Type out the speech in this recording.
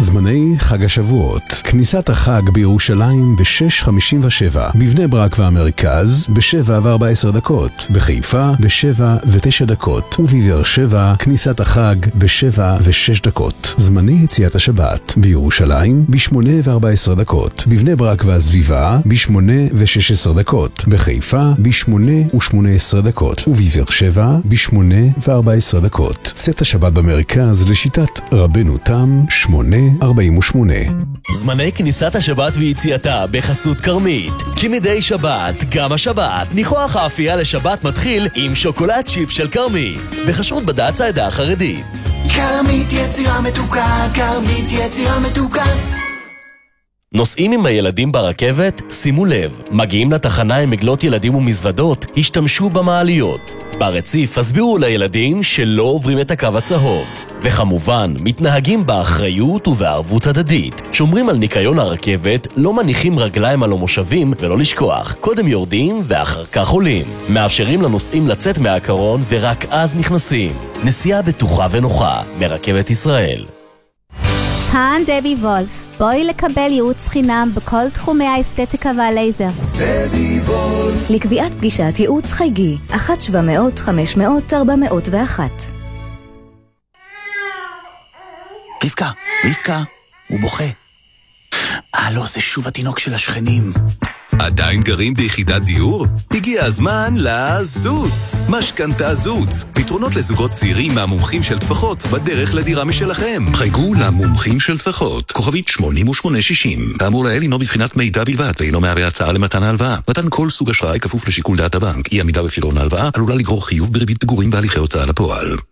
זמני חג השבועות. כניסת החג בירושלים ב-6:57, בבני ברק והמרכז ב-7:14, בחיפה ב-7:09, ובבאר שבע כניסת החג ב-7:06. זמני יציאת השבת בירושלים ב-8:14, בבני ברק והסביבה ב-8:16, בחיפה ב-8:18, ובבאר שבע ב-8:14. צאת השבת במרכז לשיטת רבנו תם 8:48. זמני כניסת השבת ויציאתה בחסות קרמית. כי מדי שבת, גם השבת, ניחוח האפייה לשבת מתחיל עם שוקולד צ'יפ של קרמית. בחשרות בד"ץ העדה החרדית. קרמית יצירה מתוקה, קרמית יצירה מתוקה. נוסעים עם הילדים ברכבת? שימו לב, מגיעים לתחנה עם מגלות ילדים ומזוודות, השתמשו במעליות. ברציף הסבירו לילדים שלא עוברים את הקו הצהוב. וכמובן, מתנהגים באחריות ובערבות הדדית. שומרים על ניקיון הרכבת, לא מניחים רגליים על המושבים, ולא לשכוח, קודם יורדים ואחר כך עולים. מאפשרים לנוסעים לצאת מהקרון ורק אז נכנסים. נסיעה בטוחה ונוחה מרכבת ישראל. כאן דבי וולף. בואי לקבל ייעוץ חינם בכל תחומי האסתטיקה והלייזר. דבי וולף. לקביעת פגישת ייעוץ חייגי 1-700-500-401. רבקה, הוא בוכה. לא, זה שוב התינוק של השכנים. עדיין גרים ביחידת דיור? הגיע הזמן לזוץ. משכנתה זוץ. פתרונות לזוגות צעירים מהמומחים של טפחות בדרך לדירה משלכם. חייגו למומחים של טפחות. כוכבית 8860. האמור לאל אינו בבחינת מידע בלבד, ואינו מהווה הצעה למתן ההלוואה. מתן כל סוג אשראי כפוף לשיקול דעת הבנק. אי עמידה בפירעון ההלוואה עלולה לגרור חיוב בריבית פיגורים בהליכי הוצאה לפועל.